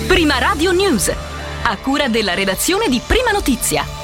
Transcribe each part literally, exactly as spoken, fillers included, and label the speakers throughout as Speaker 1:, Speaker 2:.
Speaker 1: Prima Radio News, a cura della redazione di Prima Notizia.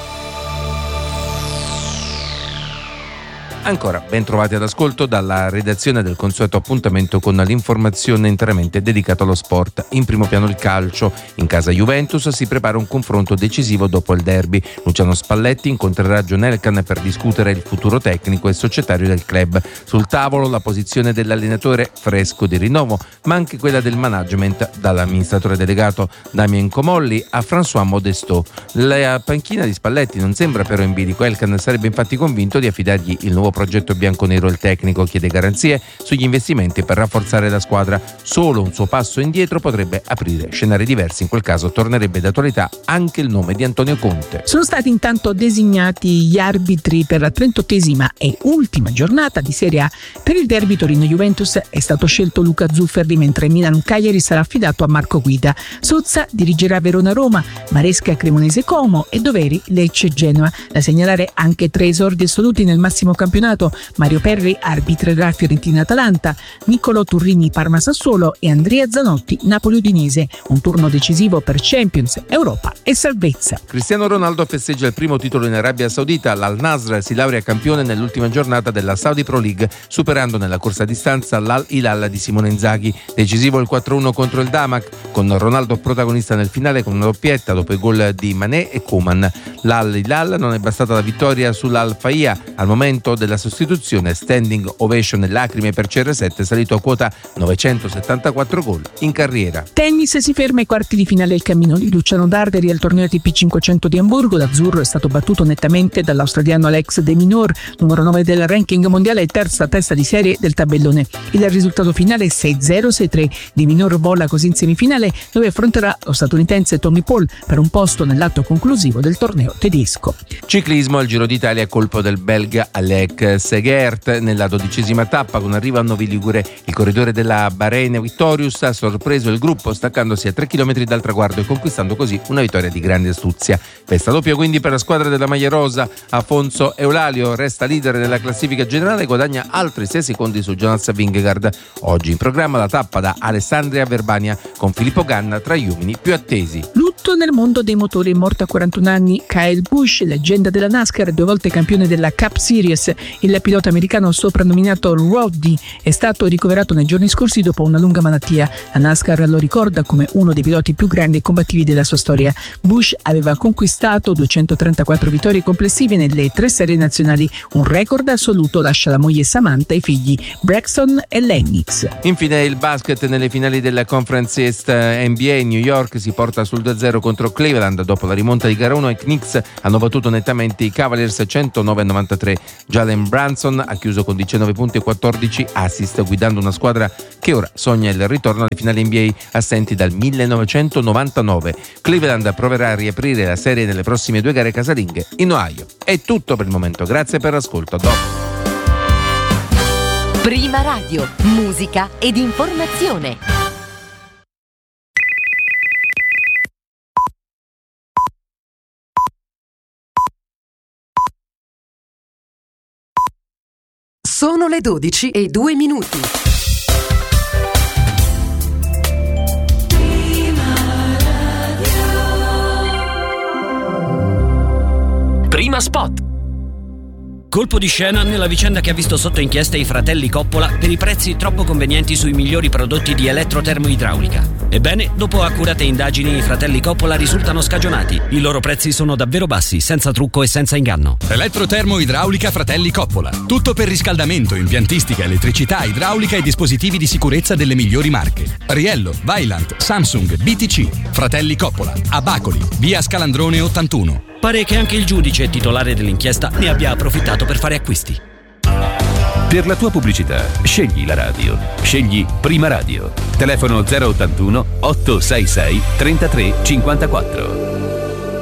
Speaker 2: Ancora ben trovati ad ascolto dalla redazione del consueto appuntamento con l'informazione interamente dedicata allo sport. In primo piano il calcio. In casa Juventus si prepara un confronto decisivo dopo il derby. Luciano Spalletti incontrerà John Elkann per discutere il futuro tecnico e societario del club. Sul tavolo la posizione dell'allenatore fresco di rinnovo, ma anche quella del management, dall'amministratore delegato Damien Comolli a François Modestot. La panchina di Spalletti non sembra però in bilico. Elkann sarebbe infatti convinto di affidargli il nuovo progetto bianconero. Il tecnico chiede garanzie sugli investimenti per rafforzare la squadra. Solo un suo passo indietro potrebbe aprire scenari diversi. In quel caso tornerebbe d'attualità anche il nome di Antonio Conte.
Speaker 3: Sono stati intanto designati gli arbitri per la trentottesima e ultima giornata di Serie A. Per il derby Torino-Juventus è stato scelto Luca Zufferli, mentre Milan-Cagliari sarà affidato a Marco Guida. Sozza dirigerà Verona-Roma, Maresca Cremonese-Como e Doveri Lecce-Genoa. Da segnalare anche tre esordi assoluti nel massimo campionato. Mario Perri arbitrerà Fiorentina-Atalanta, Niccolò Turrini Parma-Sassuolo e Andrea Zanotti Napoli-Udinese. Un turno decisivo per Champions, Europa e salvezza.
Speaker 2: Cristiano Ronaldo festeggia il primo titolo in Arabia Saudita. L'Al Nasr si laurea campione nell'ultima giornata della Saudi Pro League, superando nella corsa a distanza l'Al Hilal di Simone Inzaghi. Decisivo il quattro a uno contro il Damac, con Ronaldo protagonista nel finale con una doppietta dopo i gol di Mané e Koeman. L'Al Hilal non è bastata la vittoria sull'Al Faiha. Al momento della sostituzione, standing ovation e lacrime per C R sette, salito a quota novecentosettantaquattro gol in carriera.
Speaker 3: Tennis, si ferma ai quarti di finale il cammino di Luciano Darderi al torneo A T P cinquecento di Amburgo. L'azzurro è stato battuto nettamente dall'australiano Alex de Minaur, numero nove del ranking mondiale e terza testa di serie del tabellone. Il risultato finale è sei zero sei tre. De Minaur vola così in semifinale, dove affronterà lo statunitense Tommy Paul per un posto nell'atto conclusivo del torneo tedesco.
Speaker 2: Ciclismo, al Giro d'Italia, colpo del belga Alec Segert nella dodicesima tappa. Con arrivo a Novi Ligure, il corridore della Bahrain Victorious ha sorpreso il gruppo staccandosi a tre chilometri dal traguardo e conquistando così una vittoria di grande astuzia. Festa doppia quindi per la squadra della maglia rosa. Afonso Eulalio resta leader nella classifica generale e guadagna altri sei secondi su Jonas Vingegaard. Oggi in programma la tappa da Alessandria a Verbania con Filippo Ganna tra gli uomini più attesi.
Speaker 3: Lutto nel mondo dei motori, è morto a quarantuno anni Kyle Busch, leggenda della NASCAR, due volte campione della Cup Series. Il pilota americano soprannominato Roddy è stato ricoverato nei giorni scorsi dopo una lunga malattia. La NASCAR lo ricorda come uno dei piloti più grandi e combattivi della sua storia. Busch aveva conquistato duecentotrentaquattro vittorie complessive nelle tre serie nazionali. Un record assoluto lascia la moglie Samantha e i figli Braxton e Lennox.
Speaker 2: Infine il basket, nelle finali della Conference East N B A. New York si porta sul due a zero contro Cleveland. Dopo la rimonta di gara uno, i Knicks hanno battuto nettamente i Cavaliers centonove a novantatré. Jalen Brunson ha chiuso con diciannove punti e quattordici assist, guidando una squadra che ora sogna il ritorno alle finali N B A assenti dal millenovecentonovantanove. Cleveland proverà a riaprire la serie nelle prossime due gare casalinghe in Ohio. È tutto per il momento, grazie per l'ascolto. Dopo.
Speaker 1: Prima Radio, musica ed informazione. Sono le dodici e due minuti.
Speaker 4: Prima Spot. Colpo di scena nella vicenda che ha visto sotto inchiesta i fratelli Coppola per i prezzi troppo convenienti sui migliori prodotti di elettrotermoidraulica. Ebbene, dopo accurate indagini, i fratelli Coppola risultano scagionati. I loro prezzi sono davvero bassi, senza trucco e senza inganno.
Speaker 5: Elettrotermoidraulica Fratelli Coppola. Tutto per riscaldamento, impiantistica, elettricità, idraulica e dispositivi di sicurezza delle migliori marche. Riello, Vaillant, Samsung, B T C. Fratelli Coppola. A Bacoli, via Scalandrone ottantuno.
Speaker 4: Pare che anche il giudice titolare dell'inchiesta ne abbia approfittato per fare acquisti.
Speaker 6: Per la tua pubblicità, scegli la radio. Scegli Prima Radio. Telefono zero ottantuno otto sei sei trentatré cinquantaquattro.